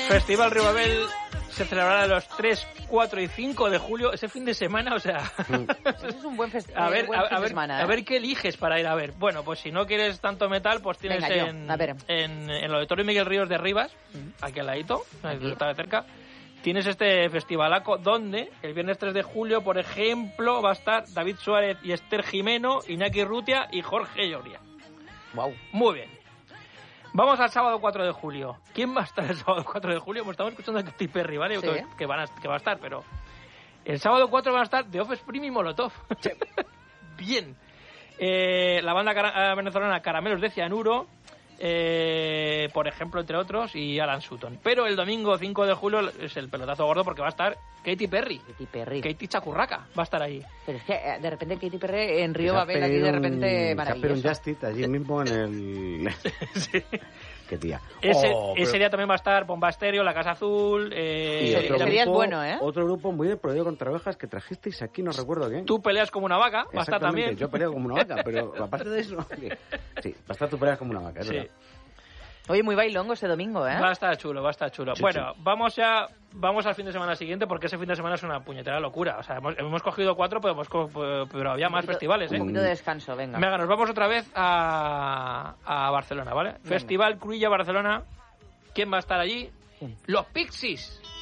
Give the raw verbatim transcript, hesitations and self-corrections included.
Festival Ribabel se celebrará los tres, cuatro y cinco de julio, ese fin de semana, o sea... Ese es un buen, festi- a ver, buen a, fin a de ver, semana, ¿eh? a ver qué eliges para ir a ver. Bueno, pues si no quieres tanto metal, pues tienes Venga, yo. en, A ver. en, en el Auditorio Miguel Ríos de Rivas, aquí al ladito, Aquí. está de cerca, tienes este festivalaco donde el viernes tres de julio, por ejemplo, va a estar David Suárez y Esther Jimeno, Iñaki Rutia y Jorge Lloria. Wow. Muy bien. Vamos al sábado cuatro de julio. ¿Quién va a estar el sábado cuatro de julio? Pues estamos escuchando a Katy Perry, ¿vale? Sí. Que, que, van a, que va a estar, pero... El sábado cuatro van a estar The Offspring y Molotov. Sí. Bien. Eh, la banda cara- venezolana Caramelos de Cianuro, eh, por ejemplo, entre otros, y Alan Sutton. Pero el domingo cinco de julio es el pelotazo gordo porque va a estar Katy Perry. Katy Perry. Katy Chacurraca va a estar ahí. Pero es que eh, de repente Katy Perry en Río Se ha Babel aquí de pedido repente un- Se ha pedido un maravilloso. Justit allí mismo en el... Sí. Qué tía. Ese, Oh, pero- ese día también va a estar Bomba Estéreo, La Casa Azul... Eh, Y Ese- otro ese el- día es grupo- bueno, ¿eh? Otro grupo muy de Prohibido contra Ovejas que trajisteis aquí, no recuerdo quién. Tú peleas como una vaca, va a estar Exactamente, también. yo peleo como una vaca, pero aparte de eso... que- Sí, va a estar tú peleas como una vaca, es Sí. verdad. Oye, muy bailongo ese domingo, ¿eh? Va a estar chulo, va a estar chulo. Sí, bueno, vamos ya, vamos al fin de semana siguiente porque ese fin de semana es una puñetera locura. O sea, hemos, hemos cogido cuatro, pero, hemos co- pero había Un más poquito- festivales, ¿eh? Un poquito de descanso, venga. Venga, nos vamos otra vez a, a Barcelona, ¿vale? Festival Cruïlla Barcelona. ¿Quién va a estar allí? ¿Quién? Los Pixies.